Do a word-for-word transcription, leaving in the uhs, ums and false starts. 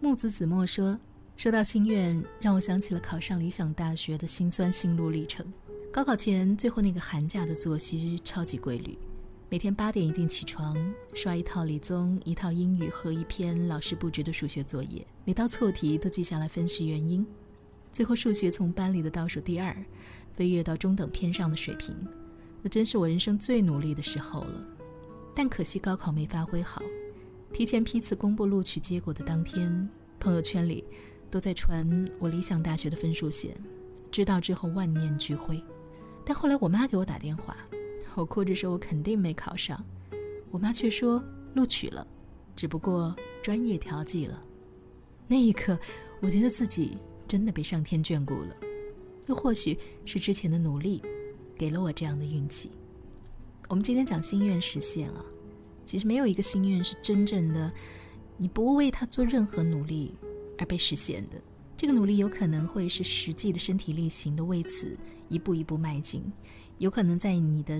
木子子墨说，说到心愿，让我想起了考上理想大学的辛酸心路历程。高考前最后那个寒假的作息超级规律，每天八点一定起床，刷一套理综，一套英语和一篇老师布置的数学作业，每道错题都记下来分析原因。最后数学从班里的倒数第二飞跃到中等偏上的水平，那真是我人生最努力的时候了。但可惜高考没发挥好，提前批次公布录取结果的当天，朋友圈里都在传我理想大学的分数线，知道之后万念俱灰。但后来我妈给我打电话，我哭着说我肯定没考上，我妈却说录取了，只不过专业调剂了。那一刻我觉得自己真的被上天眷顾了，又或许是之前的努力给了我这样的运气。我们今天讲心愿实现啊，其实没有一个心愿是真正的你不为它做任何努力而被实现的。这个努力有可能会是实际的身体力行的为此一步一步迈进，有可能在你的